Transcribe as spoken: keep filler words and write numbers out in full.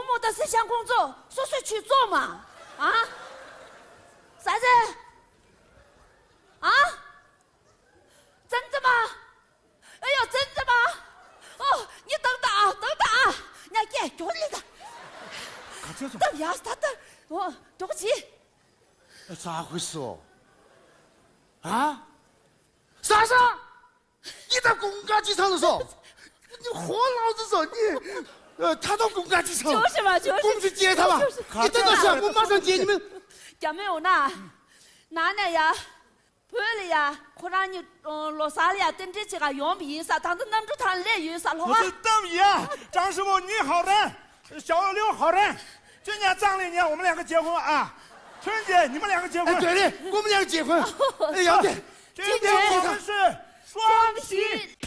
某的思想工作，说说去做嘛？啊？啥子？啊？真的吗？哎呦，真的吗？哦，你等等啊，等等啊，你看叫你的。 这种。 等呀，他等，我对不起。 咋回事哦？啊？啥子？你到公家机场的时候，你喝老子说你，呃，他到公家机场。 就是嘛，就是。 我们去接他吧。你等到下，我马上接你们。 有没有呢？哪年呀？不了呀，可能你嗯落沙了呀，等这几个用米啥，当时能住他来有啥了啊？ 等米啊，张师傅你好人，小刘好人，今年张历年我们两个结婚啊，春节你们两个结婚。 对的，我们两个结婚。哎，要得。